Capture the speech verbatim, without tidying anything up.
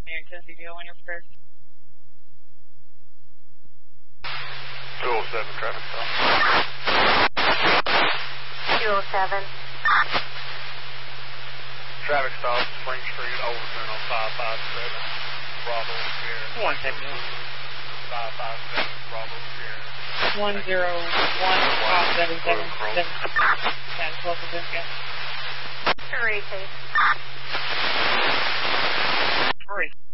Near Tennessee Deal when you're prepared. two oh seven traffic stop. two oh seven. Traffic stop, Spring Street, Overton on five five seven. Bravo, Sierra. One second. five five seven, Bravo, Sierra. One zero one five seven seven seven. Ten twelve percent gas. Hurry, please. Hurry.